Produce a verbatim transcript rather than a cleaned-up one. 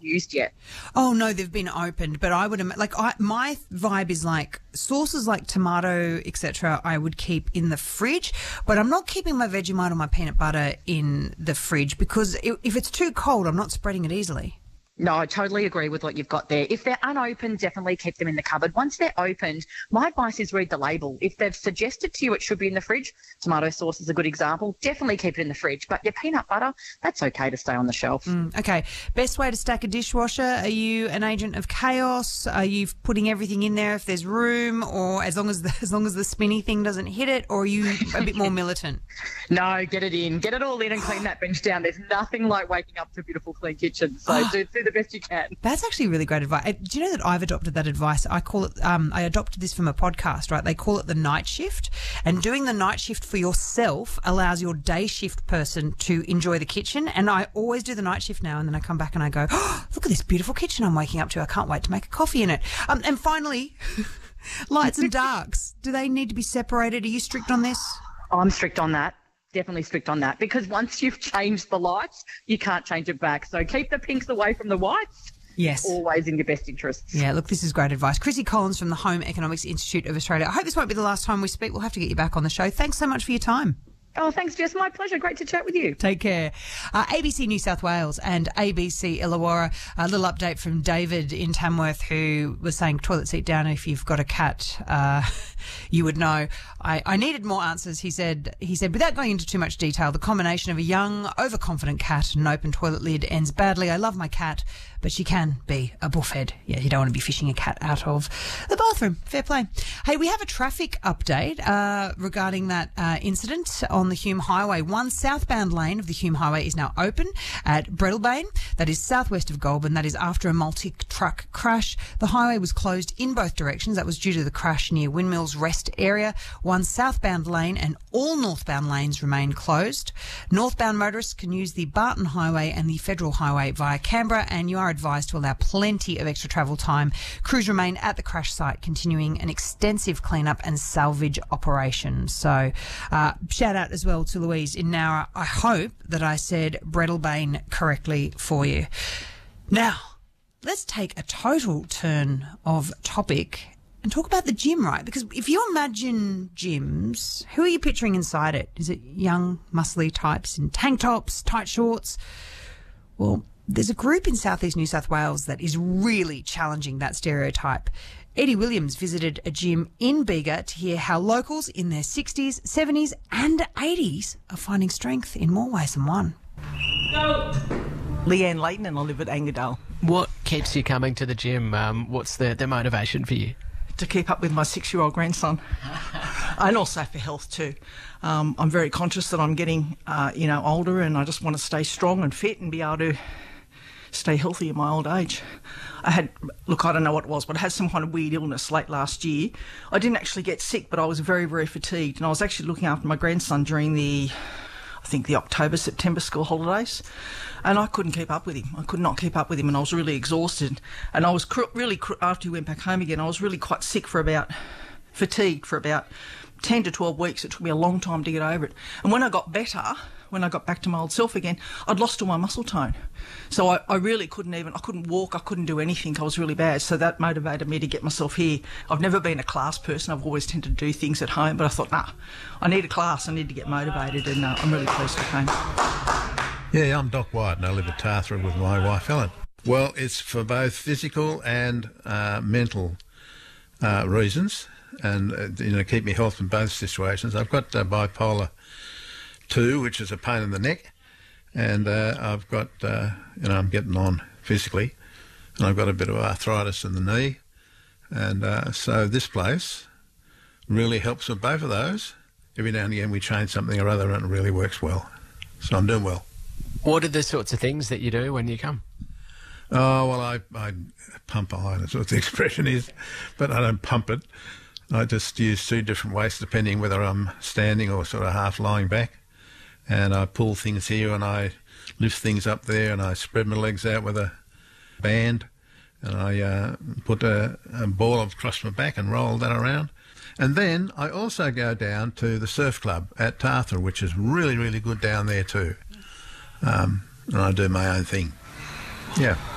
used yet. Oh, no, they've been opened, but I would im- like I, my vibe is like sauces like tomato, et cetera. I would keep in the fridge, but I'm not keeping my Vegemite or my peanut butter in the fridge because if, if it's too cold, I'm not spreading it easily. No, I totally agree with what you've got there. If they're unopened, definitely keep them in the cupboard. Once they're opened, my advice is read the label. If they've suggested to you it should be in the fridge, tomato sauce is a good example, definitely keep it in the fridge. But your peanut butter, that's okay to stay on the shelf. Mm, okay. Best way to stack a dishwasher? Are you an agent of chaos? Are you putting everything in there if there's room, or as long as the, as long as the spinny thing doesn't hit it, or are you a bit more militant? No, get it in. Get it all in and clean that bench down. There's nothing like waking up to a beautiful clean kitchen. So do, do the best you can. That's actually really great advice. Do you know that I've adopted that advice? I call it, um, I adopted this from a podcast, right? They call it the night shift. And doing the night shift for yourself allows your day shift person to enjoy the kitchen. And I always do the night shift now, and then I come back and I go, oh, look at this beautiful kitchen I'm waking up to. I can't wait to make a coffee in it. Um, and finally, lights and darks. Do they need to be separated? Are you strict on this? I'm strict on that. Definitely strict on that, because once you've changed the lights, you can't change it back. So keep the pinks away from the whites. Yes. Always in your best interests. Yeah, look, this is great advice. Chrissy Collins from the Home Economics Institute of Australia. I hope this won't be the last time we speak. We'll have to get you back on the show. Thanks so much for your time. Oh, thanks, Jess. My pleasure. Great to chat with you. Take care. Uh, A B C New South Wales and A B C Illawarra. A little update from David in Tamworth, who was saying toilet seat down if you've got a cat. Uh, you would know. I, I needed more answers. He said, he said, without going into too much detail, the combination of a young, overconfident cat and an open toilet lid ends badly. I love my cat, but she can be a buffhead. Yeah, you don't want to be fishing a cat out of the bathroom. Fair play. Hey, we have a traffic update uh, regarding that uh, incident on the Hume Highway. One southbound lane of the Hume Highway is now open at Breadalbane. That is southwest of Goulburn. That is after a multi-truck crash. The highway was closed in both directions. That was due to the crash near Windmills Rest area. One southbound lane and all northbound lanes remain closed. Northbound motorists can use the Barton Highway and the Federal Highway via Canberra, and you are advised to allow plenty of extra travel time. Crews remain at the crash site, continuing an extensive cleanup and salvage operation. So, uh, shout out as well to Louise in Nowra. I hope that I said Breadalbane correctly for you. Now, let's take a total turn of topic and talk about the gym, right? Because if you imagine gyms, who are you picturing inside it? Is it young, muscly types in tank tops, tight shorts? Well, there's a group in southeast New South Wales that is really challenging that stereotype. Eddie Williams visited a gym in Bega to hear how locals in their sixties, seventies and eighties are finding strength in more ways than one. Go. Leanne Leighton, and I live at Angerdale. What keeps you coming to the gym? Um, what's the, the motivation for you? To keep up with my six-year-old grandson, and also for health too. Um, I'm very conscious that I'm getting, uh, you know, older, and I just want to stay strong and fit and be able to stay healthy in my old age. I had, look, I don't know what it was, but I had some kind of weird illness late last year. I didn't actually get sick, but I was very, very fatigued, and I was actually looking after my grandson during the, I think the October, September school holidays, and I couldn't keep up with him. I could not keep up with him, and I was really exhausted. And I was cr- really, cr- after he went back home again, I was really quite sick for about, fatigued for about ten to twelve weeks. It took me a long time to get over it. And when I got better, when I got back to my old self again, I'd lost all my muscle tone. So I, I really couldn't even, I couldn't walk, I couldn't do anything. I was really bad. So that motivated me to get myself here. I've never been a class person. I've always tended to do things at home, but I thought, nah, I need a class. I need to get motivated, and uh, I'm really pleased I came. Yeah, I'm Doc White, and I live at Tathra with my wife Helen. Well, it's for both physical and uh, mental uh, reasons, and uh, you know, keep me healthy in both situations. I've got uh, bipolar two, which is a pain in the neck, and uh, I've got, uh, you know, I'm getting on physically, and I've got a bit of arthritis in the knee, and uh, so this place really helps with both of those. Every now and again we change something or other, and it really works well. So I'm doing well. What are the sorts of things that you do when you come? Oh, well, I, I pump iron, that's what the expression is, but I don't pump it. I just use two different weights depending whether I'm standing or sort of half lying back. And I pull things here and I lift things up there, and I spread my legs out with a band, and I uh, put a, a ball across my back and roll that around. And then I also go down to the surf club at Tathra, which is really, really good down there too. Um, and I do my own thing. Yeah.